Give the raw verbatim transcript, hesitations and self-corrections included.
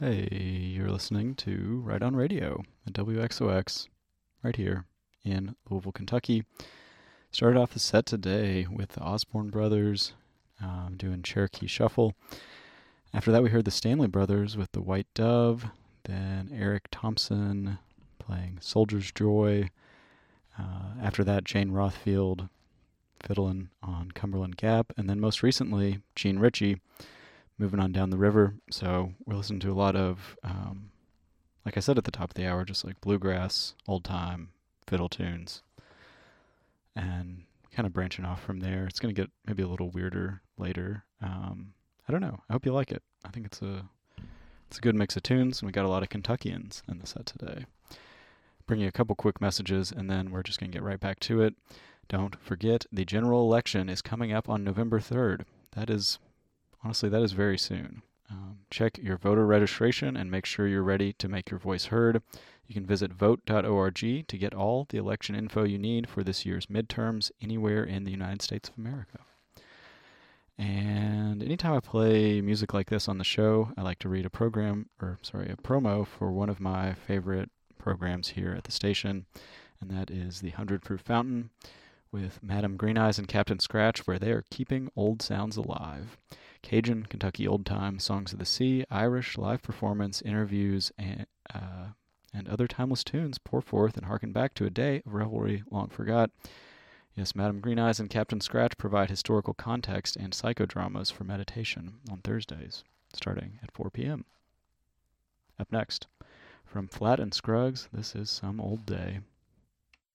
Hey, you're listening to Right On Radio at W X O X, right here in Louisville, Kentucky. Started off the set today with the Osborne Brothers um, doing Cherokee Shuffle. After that, we heard the Stanley Brothers with the White Dove. Then Eric Thompson playing Soldier's Joy. Uh, after that, Jane Rothfield fiddling on Cumberland Gap. And then most recently, Gene Ritchie moving on down the river. So we're listening to a lot of, um, like I said at the top of the hour, just like bluegrass, old time fiddle tunes, and kind of branching off from there. It's going to get maybe a little weirder later. Um, I don't know. I hope you like it. I think it's a it's a good mix of tunes, and we got a lot of Kentuckians in the set today. Bringing a couple quick messages, and then we're just going to get right back to it. Don't forget, the general election is coming up on November third. That is Honestly, that is very soon. Um, check your voter registration and make sure you're ready to make your voice heard. You can visit vote dot org to get all the election info you need for this year's midterms anywhere in the United States of America. And anytime I play music like this on the show, I like to read a program, or sorry, a promo for one of my favorite programs here at the station, and that is the one hundred Proof Fountain with Madam Green Eyes and Captain Scratch, where they are keeping old sounds alive. Cajun, Kentucky old time, songs of the sea, Irish, live performance, interviews, and, uh, and other timeless tunes pour forth and harken back to a day of revelry long forgot. Yes, Madam Green Eyes and Captain Scratch provide historical context and psychodramas for meditation on Thursdays, starting at four p.m. Up next, from Flat and Scruggs, this is Some Old Day.